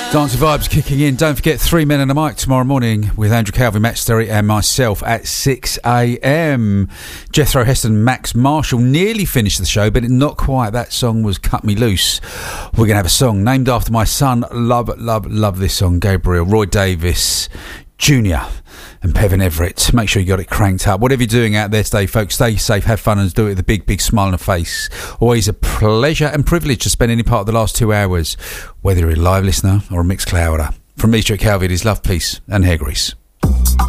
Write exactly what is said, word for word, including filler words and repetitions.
Dancing vibes kicking in. Don't forget Three Men and a Mic tomorrow morning with Andrew Calvin, Matt Sterry and myself at six a.m. Jethro Heston, Max Marshall nearly finished the show, but not quite. That song was Cut Me Loose. We're going to have a song named after my son. Love, love, love this song. Gabriel, Roy Davis Junior and Pevin Everett. Make sure you got it cranked up. Whatever you're doing out there today, folks, stay safe, have fun, and do it with a big, big smile on the face. Always a pleasure and privilege to spend any part of the last two hours, whether you're a live listener or a mixed clouder. From me, Stuart Calvin, is love, peace, and hair grease.